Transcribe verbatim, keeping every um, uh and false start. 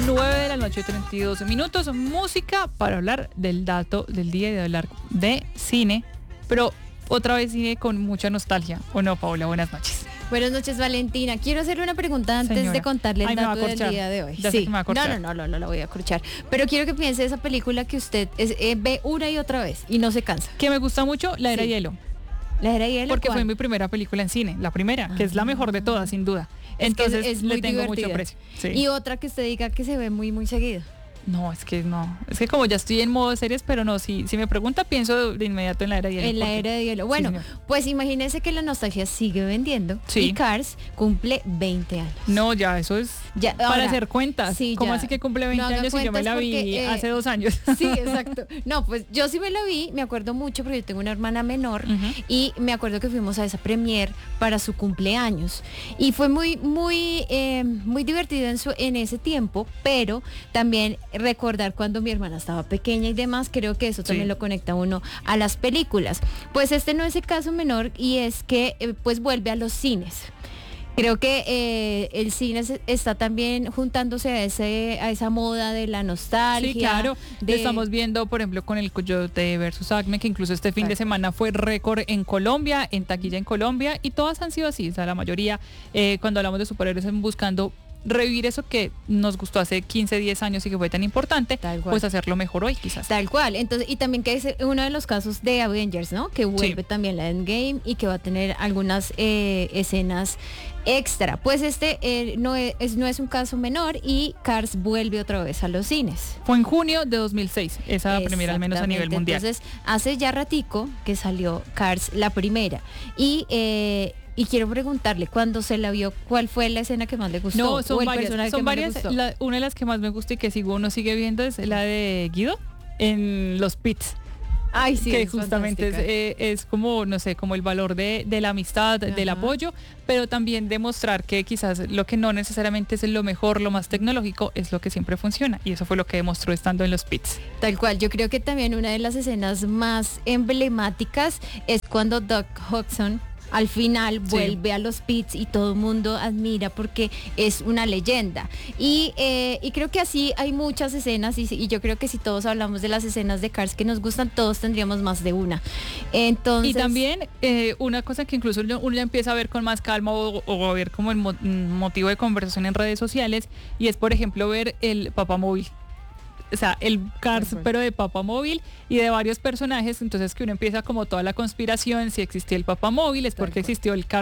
nueve de la noche, treinta y dos minutos. Música para hablar del dato del día y de hablar de cine. Pero otra vez cine con mucha nostalgia. ¿O no, Paola? Buenas noches. Buenas noches, Valentina. Quiero hacerle una pregunta antes Señora. de contarle el Ay, dato del día de hoy. Ya sé Sí. que me va a No, corchar. no, no, no, no la voy a escuchar. Pero quiero que piense esa película que usted es- eh, ve una y otra vez y no se cansa. Que me gusta mucho La Era Sí. de Hielo. La era hielo. Porque ¿cuál? fue mi primera película en cine. La primera, que es la mejor de todas, sin duda. Es que Entonces es, es le muy tengo divertida. mucho precio. Sí. Y otra que usted diga que se ve muy, muy seguido. No, es que no. Es que como ya estoy en modo series, pero no, si, si me pregunta, pienso de, de inmediato en La Era de Hielo. En la porque- era de hielo. Bueno, señor. pues imagínese que la nostalgia sigue vendiendo Sí. y Cars cumple veinte años. No, ya, eso es Ya, para ahora, hacer cuentas. sí, ¿Cómo ya. así que cumple No veinte haga años y yo me cuentas la vi porque, eh, hace dos años? Sí, exacto. No, pues yo sí me la vi, me acuerdo mucho porque yo tengo una hermana menor Ujú. y me acuerdo que fuimos a esa premier para su cumpleaños y fue muy, muy, eh, muy divertido en, su, en ese tiempo, pero también recordar cuando mi hermana estaba pequeña y demás, creo que eso también Sí. lo conecta a uno a las películas. Pues este no es el caso menor y es que eh, pues vuelve a los cines. Creo que eh, el cine se- está también juntándose a ese a esa moda de la nostalgia. Sí, claro. de- Estamos viendo, por ejemplo, con el Coyote versus Acme, que incluso este fin de Exacto. semana fue récord en Colombia, en taquilla en Colombia, y todas han sido así. O sea, la mayoría, eh, cuando hablamos de superhéroes, en buscando revivir eso que nos gustó hace quince, diez años y que fue tan importante, Tal cual. pues hacerlo mejor hoy, quizás. Tal cual. Entonces, y también que es uno de los casos de Avengers, ¿no? Que vuelve también la Endgame y que va a tener algunas eh, escenas extra. Pues este eh, no, es, es- no es un caso menor y Cars vuelve otra vez a los cines. Fue en junio de dos mil seis, esa primera al menos a nivel Exactamente. mundial. Entonces, hace ya ratico que salió Cars la primera. Y eh, y quiero preguntarle, cuando se la vio, ¿cuál fue la escena que más le gustó? No, ¿O son el varias. personaje Son que más le varias. gustó? La- una de las que más me gusta y que sigo uno sigue viendo es la de Guido en los pits. Ay, sí, que es justamente es, fantástica. eh, es como, no sé, como el valor de, de la amistad, del Ajá. apoyo, pero también demostrar que quizás lo que no necesariamente es lo mejor, lo más tecnológico, es lo que siempre funciona. Y eso fue lo que demostró estando en los pits. Tal cual, yo creo que también una de las escenas más emblemáticas es cuando Doc Hudson al final Sí. vuelve a los pits y todo el mundo admira porque es una leyenda. Y, eh, y creo que así hay muchas escenas y, y yo creo que si todos hablamos de las escenas de Cars que nos gustan, todos tendríamos más de una. Entonces, Y también eh, una cosa que incluso uno uno ya empieza a ver con más calma o, o a ver como el mo- motivo de conversación en redes sociales, y es por ejemplo ver el papamóvil. O sea, el Cars, Tal cual. pero de papamóvil y de varios personajes, entonces que uno empieza como toda la conspiración, si existía el papamóvil, es Tal porque cual. existió el Cars